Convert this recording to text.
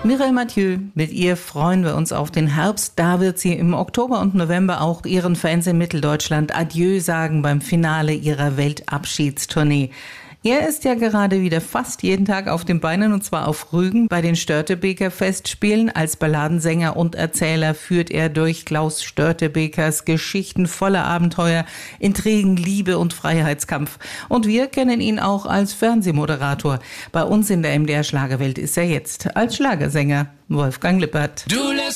Mireille Mathieu, mit ihr freuen wir uns auf den Herbst. Da wird sie im Oktober und November auch ihren Fans in Mitteldeutschland Adieu sagen beim Finale ihrer Weltabschiedstournee. Er ist ja gerade wieder fast jeden Tag auf den Beinen, und zwar auf Rügen bei den Störtebeker Festspielen. Als Balladensänger und Erzähler führt er durch Klaus Störtebekers Geschichten voller Abenteuer, Intrigen, Liebe und Freiheitskampf. Und wir kennen ihn auch als Fernsehmoderator. Bei uns in der MDR Schlagerwelt ist er jetzt als Schlagersänger Wolfgang Lippert.